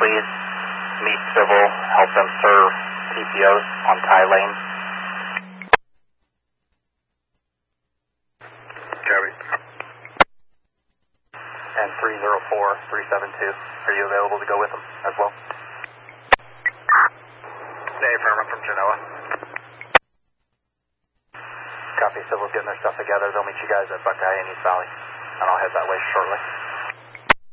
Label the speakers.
Speaker 1: please meet civil, help them serve TPOs on Ty Lane.
Speaker 2: Copy.
Speaker 1: And 304-372, are you available to go with them as well?
Speaker 2: Affirm, I'm from Genoa.
Speaker 1: Copy, civil's getting their stuff together. They'll meet you guys at Buckeye and East Valley, and I'll head that way shortly.